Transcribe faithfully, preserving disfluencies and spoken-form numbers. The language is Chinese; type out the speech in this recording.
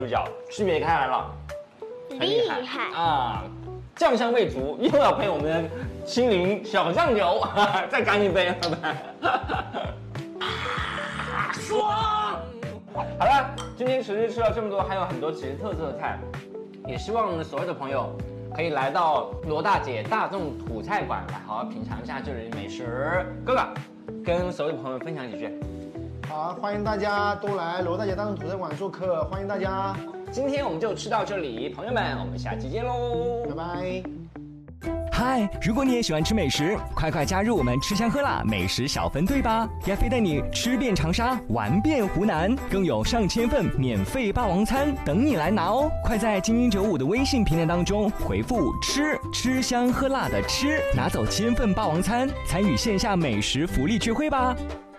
主角区别开来了，很厉害, 厉害啊！酱香味足，又要配我们的心灵小酱酒，再干一杯，好吧？爽！好了，今天其实吃了这么多，还有很多其实特色的菜，也希望我们所有的朋友可以来到罗大姐大众土菜馆来好好品尝一下这里的美食。哥哥，跟所有的朋友分享几句。 好，欢迎大家都来罗大姐大众土菜馆做客，欢迎大家。 今天我们就吃到这里，朋友们，我们下期见喽， 拜拜。 嗨，如果你也喜欢吃美食，快快加入我们吃香喝辣美食小分队吧！亚飞带你吃遍长沙，玩遍湖南，更有上千份免费霸王餐等你来拿哦！快在精英九五的微信平台当中回复“吃”，吃香喝辣的吃，拿走千份霸王餐，参与线下美食福利聚会吧！